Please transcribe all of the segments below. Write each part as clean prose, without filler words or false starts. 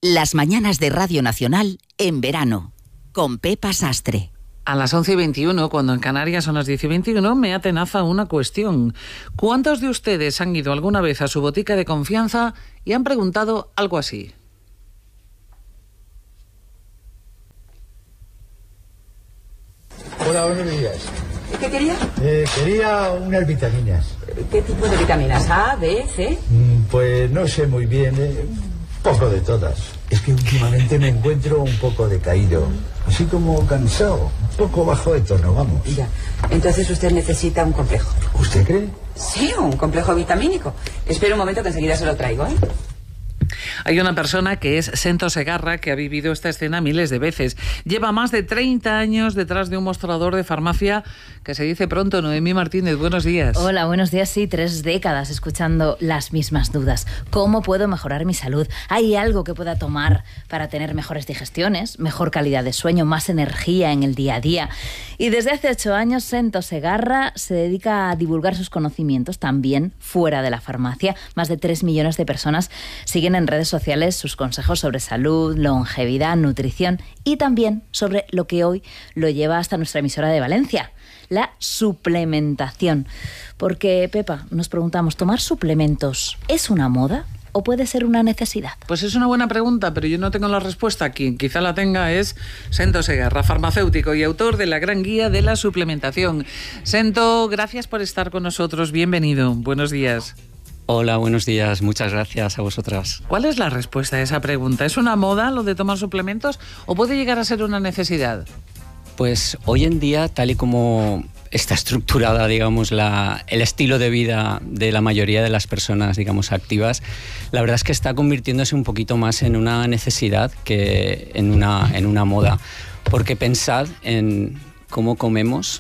Las mañanas de Radio Nacional en verano, con Pepa Sastre. A las 11:21, cuando en Canarias son las 10:21, me atenaza una cuestión. ¿Cuántos de ustedes han ido alguna vez a su botica de confianza y han preguntado algo así? Hola, buenos días. ¿Qué quería? Quería unas vitaminas. ¿Qué tipo de vitaminas? ¿A, B, C? Pues no sé muy bien, poco de todas. Es que últimamente me encuentro un poco decaído, así como cansado, un poco bajo de tono, vamos. Ya, entonces usted necesita un complejo. ¿Usted cree? Sí, un complejo vitamínico. Espera un momento que enseguida se lo traigo, ¿eh? Hay una persona que es Sento Segarra, que ha vivido esta escena miles de veces. Lleva más de 30 años detrás de un mostrador de farmacia que se dice pronto. Noemí Martínez, buenos días. Hola, buenos días. Sí, 3 décadas escuchando las mismas dudas. ¿Cómo puedo mejorar mi salud? ¿Hay algo que pueda tomar para tener mejores digestiones, mejor calidad de sueño, más energía en el día a día? Y desde hace 8 años, Sento Segarra se dedica a divulgar sus conocimientos también fuera de la farmacia. Más de 3 millones de personas siguen en redes sociales sus consejos sobre salud, longevidad, nutrición y también sobre lo que hoy lo lleva hasta nuestra emisora de Valencia, la suplementación. Porque, Pepa, nos preguntamos, ¿tomar suplementos es una moda o puede ser una necesidad? Pues es una buena pregunta, pero yo no tengo la respuesta. Quien quizá la tenga es Sento Segarra, farmacéutico y autor de la gran guía de la suplementación. Sento, gracias por estar con nosotros. Bienvenido. Buenos días. Hola, buenos días. Muchas gracias a vosotras. ¿Cuál es la respuesta a esa pregunta? ¿Es una moda lo de tomar suplementos o puede llegar a ser una necesidad? Pues hoy en día, tal y como está estructurada, digamos, el estilo de vida de la mayoría de las personas, digamos, activas, la verdad es que está convirtiéndose un poquito más en una necesidad que en una moda. Porque pensad en cómo comemos,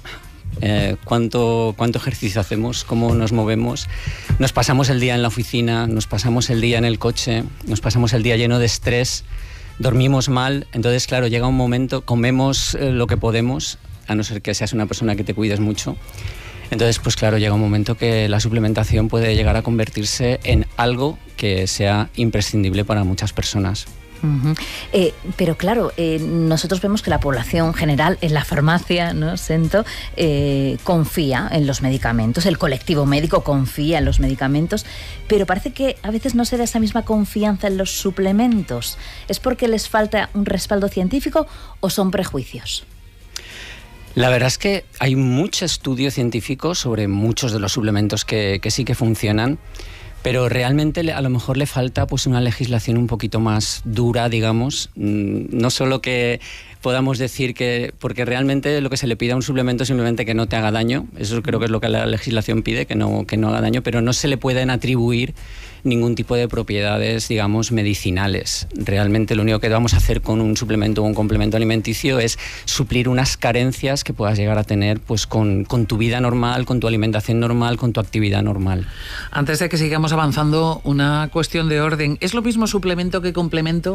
cuánto ejercicio hacemos, cómo nos movemos, nos pasamos el día en la oficina, nos pasamos el día en el coche, nos pasamos el día lleno de estrés, dormimos mal. Entonces, claro, llega un momento, comemos lo que podemos, a no ser que seas una persona que te cuides mucho. Entonces, pues claro, llega un momento que la suplementación puede llegar a convertirse en algo que sea imprescindible para muchas personas. Uh-huh. Pero claro, nosotros vemos que la población general en la farmacia, ¿no, Sento? Confía en los medicamentos, el colectivo médico confía en los medicamentos, pero parece que a veces no se da esa misma confianza en los suplementos. ¿Es porque les falta un respaldo científico o son prejuicios? La verdad es que hay mucho estudio científico sobre muchos de los suplementos que sí que funcionan, pero realmente a lo mejor le falta pues una legislación un poquito más dura, digamos. No solo que podamos decir que, porque realmente lo que se le pide a un suplemento es simplemente que no te haga daño, eso creo que es lo que la legislación pide, que no haga daño, pero no se le pueden atribuir ningún tipo de propiedades, digamos, medicinales. Realmente lo único que vamos a hacer con un suplemento o un complemento alimenticio es suplir unas carencias que puedas llegar a tener pues con tu vida normal, con tu alimentación normal, con tu actividad normal. Antes de que sigamos avanzando, una cuestión de orden. ¿Es lo mismo suplemento que complemento?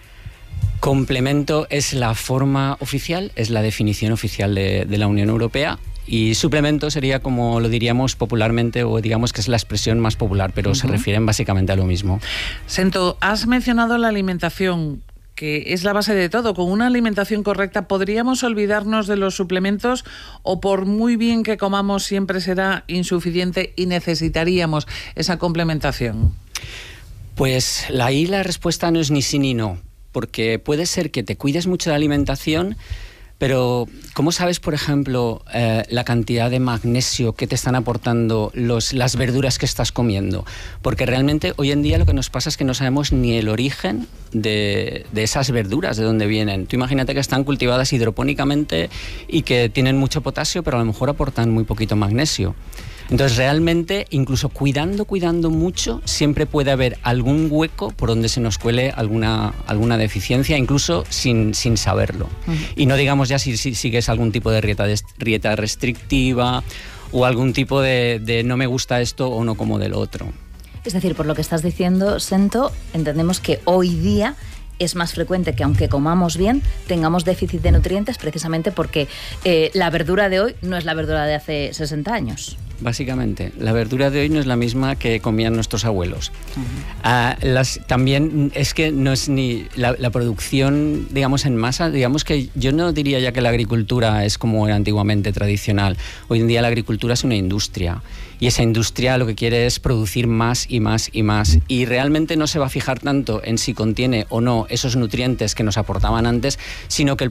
Complemento es la forma oficial, es la definición oficial de la Unión Europea. Y suplemento sería como lo diríamos popularmente, o digamos que es la expresión más popular, pero se refieren básicamente a lo mismo. Sento, has mencionado la alimentación, que es la base de todo. Con una alimentación correcta, ¿podríamos olvidarnos de los suplementos o por muy bien que comamos siempre será insuficiente y necesitaríamos esa complementación? Pues ahí la respuesta no es ni sí ni no, porque puede ser que te cuides mucho de la alimentación, pero ¿cómo sabes, por ejemplo, la cantidad de magnesio que te están aportando las verduras que estás comiendo? Porque realmente hoy en día lo que nos pasa es que no sabemos ni el origen de esas verduras, de dónde vienen. Tú imagínate que están cultivadas hidropónicamente y que tienen mucho potasio, pero a lo mejor aportan muy poquito magnesio. Entonces realmente, incluso cuidando mucho, siempre puede haber algún hueco por donde se nos cuele alguna deficiencia, incluso sin saberlo. Uh-huh. Y no digamos ya si sigues algún tipo de dieta restrictiva o algún tipo de no me gusta esto o no como del otro. Es decir, por lo que estás diciendo, Sento, entendemos que hoy día es más frecuente que aunque comamos bien, tengamos déficit de nutrientes precisamente porque la verdura de hoy no es la verdura de hace 60 años. básicamente. La verdura de hoy no es la misma que comían nuestros abuelos. También es que no es ni la producción, digamos, en masa. Digamos que yo no diría ya que la agricultura es como era antiguamente tradicional. Hoy en día la agricultura es una industria. Y esa industria lo que quiere es producir más y más y más. Y realmente no se va a fijar tanto en si contiene o no esos nutrientes que nos aportaban antes, sino que